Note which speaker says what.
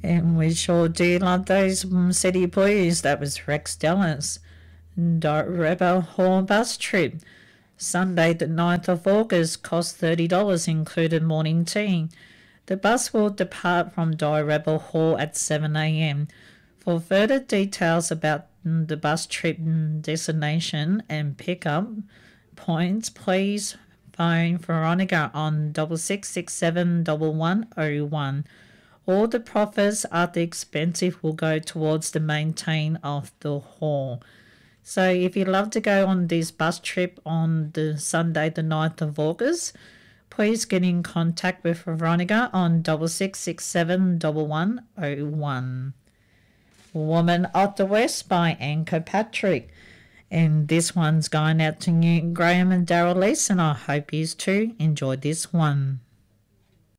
Speaker 1: And we sure do love those City Blues. That was Rex Dallas. Rebel Hall bus trip. Sunday the 9th of August cost $30, included morning tea. The bus will depart from Rebel Hall at 7 a.m. For further details about the bus trip destination and pickup points, please phone Veronica on 66671101. All the profits after expenses will go towards the maintain of the hall. So if you'd love to go on this bus trip on the Sunday the 9th of August, please get in contact with Veronica on 66671101. Woman of the West by Anne Kirkpatrick. And this one's going out to Newton Graham and Daryl Leeson. I hope you too enjoyed this one.